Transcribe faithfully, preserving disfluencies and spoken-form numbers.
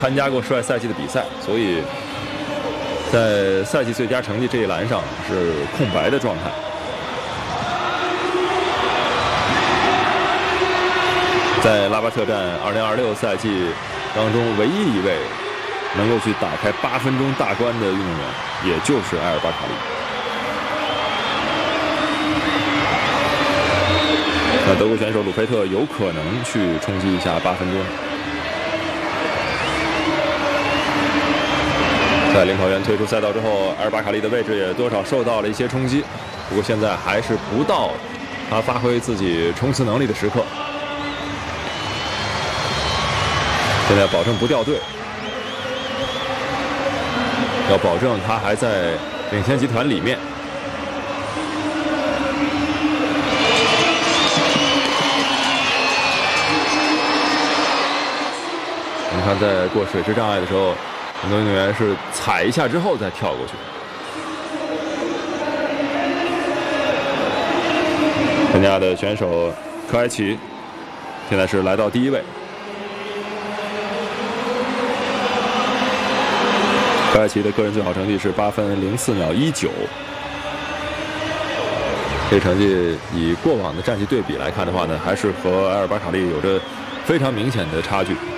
参加过室外赛季的比赛，所以在赛季最佳成绩这一栏上是空白的状态。在拉巴特站二零二六赛季当中，唯一一位能够去打开八分钟大关的运动员，也就是埃尔巴卡利。那德国选手鲁菲特有可能去冲击一下八分钟。在领跑员退出赛道之后，埃尔巴卡利的位置也多少受到了一些冲击，不过现在还是不到他发挥自己冲刺能力的时刻。现在保证不掉队，要保证他还在领先集团里面。你看，在过水池障碍的时候，很多运动员是踩一下之后再跳过去。肯尼亚的选手科埃奇现在是来到第一位。科埃奇的个人最好成绩是八分零四秒一九，这成绩以过往的战绩对比来看的话呢，还是和埃尔巴卡利有着非常明显的差距。